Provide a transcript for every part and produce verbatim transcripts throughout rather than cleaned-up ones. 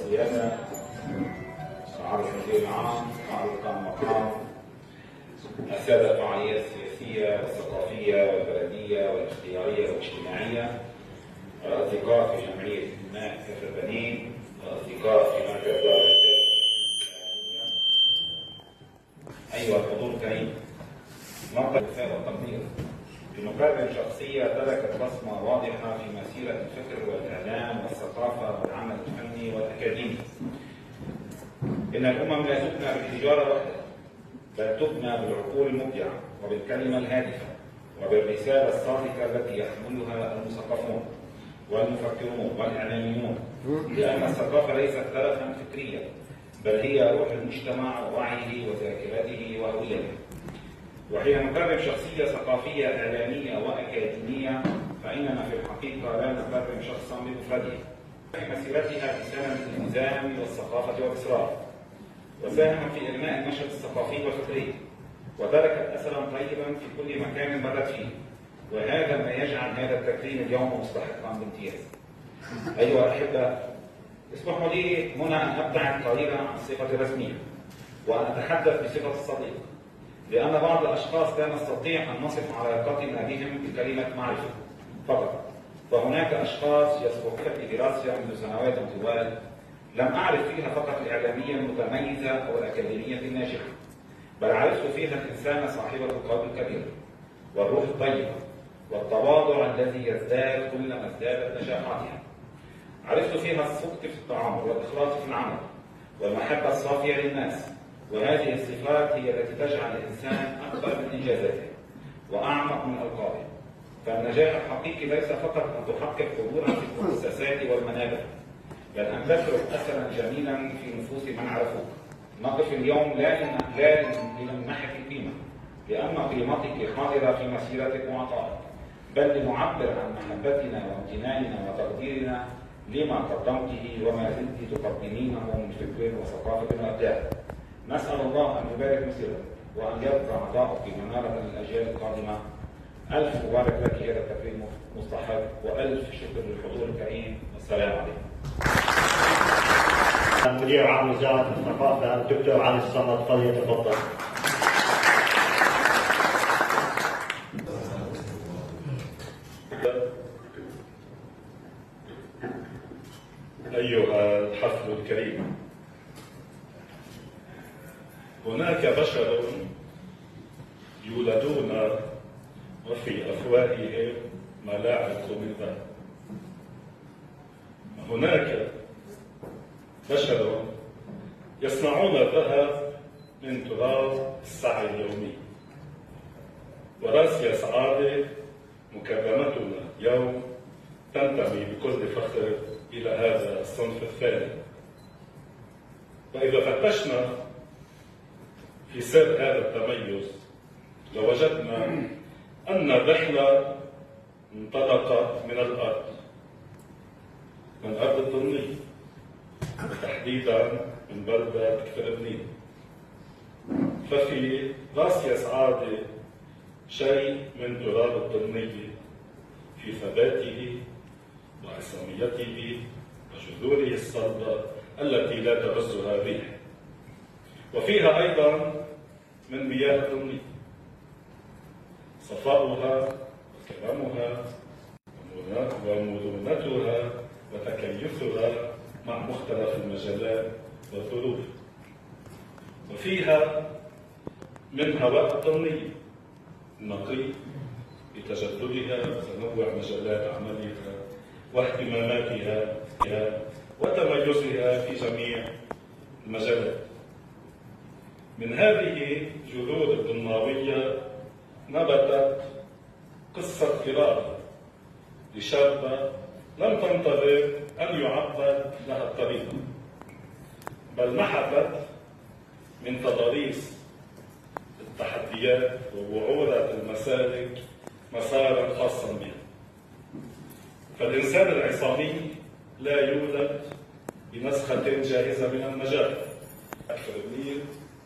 السيادة، معالي المدير العام، معالي القائم المقام، السادة الفعاليات السياسية والثقافية والبلدية والاختيارية والاجتماعية، الأصدقاء في جمعية الماء كفر بنين، الأصدقاء في مركز دار الإرشاد الإسلامية، أيها الحضور الكريم، نقطة الوفاء والتقدير. بنكرم شخصية تركت بصمة واضحة في مسيرة الفكر والإعلام والثقافة والعمل الفني والأكاديمي. إن الأمم لا تبنى بالحجارة وحدها، بل تبنى بالعقول المبدعة وبالكلمة الهادفة وبالرسالة الصادقة التي يحملها المثقفون والمفكرون والإعلاميون، لأن الثقافة ليست ترفا فكريا، بل هي روح المجتمع ووعيه وذاكرته وهويته. وحين نكرم شخصية ثقافية إعلامية وأكاديمية فإننا في الحقيقة لا نكرم شخصا بمفرده. في مسيرتها في سنة الإلزام والثقافة والإصرار، وساهم في إنماء النشاط الثقافي والفكري، وتركت أثرا طيبا في كل مكان مرت فيه، وهذا ما يجعل هذا التكريم اليوم مستحقا بامتياز. أيها الأحبة، اسمحوا لي هنا أن أبتعد قليلا عن الصفة الرسمية وأن أتحدث بصفة الصديق، لأن بعض الأشخاص لا نستطيع أن نصف علاقتنا بهم بكلمة معرفة فقط، فهناك أشخاص يسبقون بدراستها منذ سنوات طوال لم أعرف فيها فقط الإعلامية المتميزة أو الأكاديمية الناجحة، بل عرفت فيها الإنسان صاحب القلب الكبير والروح الطيبة والتواضع الذي يزداد كلما ازدادت نجاحاتها. عرفت فيها الصدق في التعامل والإخلاص في العمل والمحبة الصافية للناس، وهذه الصفات هي التي تجعل الإنسان أكبر من إنجازاته وأعمق من ألقابه. فالنجاح الحقيقي ليس فقط أن تحقق حضورا في المؤسسات والمنابر، بل أن تترك أثرا جميلا في نفوس من عرفوك. نقف اليوم لا لا لنمنحك القيمة، لأن قيمتك حاضرة في مسيرتك وعطائك، بل لنعبر عن محبتنا وامتناننا وتقديرنا لما قدمته وما زلت تقدمينه من فكر وثقافة وإبداع. نسأل الله أن يبارك مسيرتك وأن يبقى عطاؤك منارة للأجيال القادمة. ألف مبارك لك، هذا التكريم مستحق، وألف شكر للحضور الكريم، والسلام عليكم. مدير عام وزارة الثقافة الدكتور علي الصمد، فليتفضل. أيها الحفل الكريم، هناك بشر يولدون وفي أفواههم ملاعق من ذهب. هناك بشر يصنعون الذهب من تراب السعي اليومي. وراسي سعادة مكرمتنا اليوم تنتمي بكل فخر إلى هذا الصنف الثاني. وإذا فتشنا في سر هذا التميز لوجدنا أن الرحلة انطلقت من الأرض، من أرض الضنية، وتحديدا من بلدة كفر بنين. ففي راسي سعادة شيء من تراب الضنية في ثباته وعصاميته وجذوره الصلبة التي لا تهزها الريح، وفيها أيضا من مياه الضنية صفاؤها وكرمها ومرونتها وتكيفها مع مختلف المجالات والظروف، وفيها من هواء الضنية النقي بتجددها وتنوع مجالات عملها واهتماماتها وتميزها في جميع المجالات. من هذه جذور الضناوية نبتت قصة إرادة لشابة لم تنتظر أن يعبد لها الطريق، بل نحتت من تضاريس التحديات ووعورة المسالك مسارا خاصا بها. فالإنسان العصامي لا يولد بنسخة جاهزة من النجاح. أكثر منير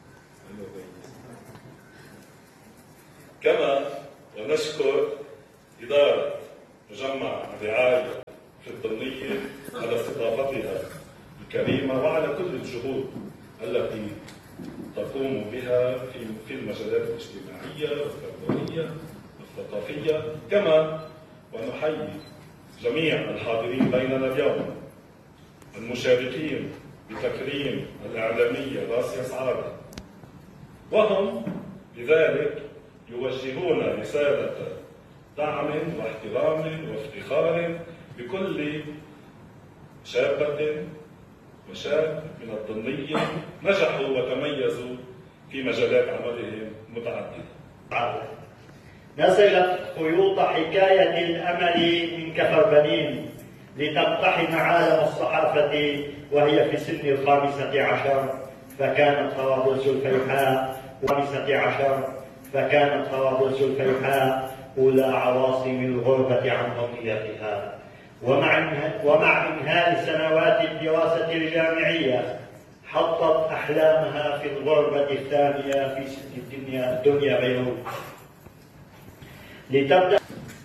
كما ونشكر إدارة مجمع الرعاية في الضنية على استضافتها كريمة وعلى كل الجهود التي تقوم بها في في المجالات الاجتماعية والتربوية والثقافية، كما ونحيي جميع الحاضرين بيننا اليوم المشاركين بتكريم الإعلامية راسيا سعادة، وهم لذلك يوجهون رسالة دعم واحترام وافتخار بكل شابة وشاب من الضمنية نجحوا وتميزوا في مجالات عملهم متعددة. نسجت خيوط حكاية الأمل من كفر بنين لتقتحم عالم الصحافة وهي في سن الخامسة عشر، فكانت طرابلس الفيحاء الخامسة عشر فكانت طرابلس الفيحاء أولى عواصم الغربة عن أمنيتها. ومع ومع إنهاء سنوات الدراسة الجامعية حطت أحلامها في الغربة الثانية في سجن الدنيا دنيا بيروت لتبدأ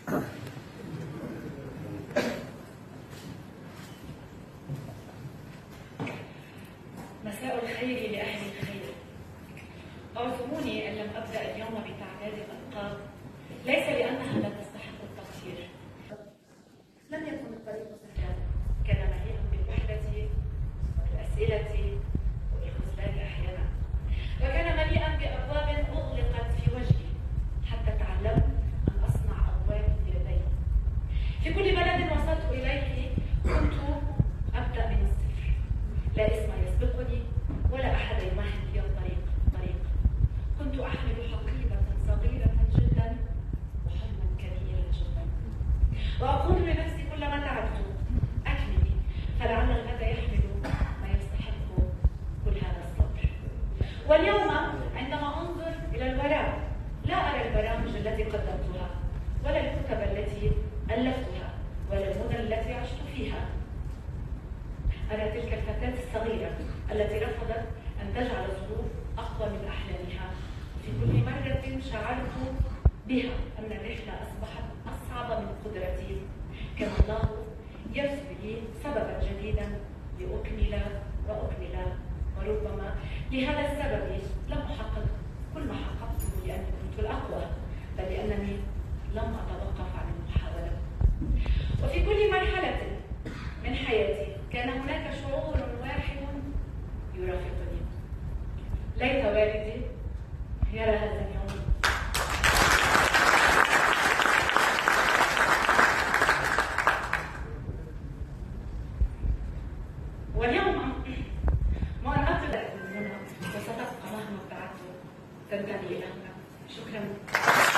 مساء الخير لأهل الخير. أعذروني إن لم أبدأ اليوم بتعداد الألقاب، ليس لأنها لا تستحق التقدير. لم يكن الطريق سهلا، كان مليئا بالوحدة والأسئلة والخذلان أحيانا، وكان مليئا بأبواب أغلقت في وجهي حتى تعلمت أن أصنع أبواب بيدي. في كل بلد وصلت إليه كنت أبدأ من الصفر، لا اسم يسبقني ولا أحد يمهد لي الطريق طريق. كنت أحمل حقيبة صغيرة جدا وحلما كبيرا جدا، وأقول لنفسي كلما تعبت أكملي، فلعل الغد يحمل ما يستحق كل هذا الصبر. واليوم عندما أنظر إلى الوراء لا أرى البرامج التي قدمتها ولا الكتب التي ألفتها ولا المدن التي عشت فيها. أرى تلك الفتاة الصغيرة التي رفضت أن تجعل الظروف أقوى من أحلامها. في كل مرة شعرت بها أن الرحلة أصبحت أصعب من قدرتي، كان الله يرسل لي سببا جديدا لأكمل وأكمل، وربما لهذا السبب لم أحقق كل ما حققته لأني كنت الأقوى، بل لأنني لم أتوقف عن المحاولة. وفي كل مرحلة من حياتي كان هناك شعور واحد يرافقني. ليت والدي يرى هذا اليوم. واليوم ما أن أطلع من هنا وستبقى مهما ابتعدت تنتمي إلى هنا. شكرا.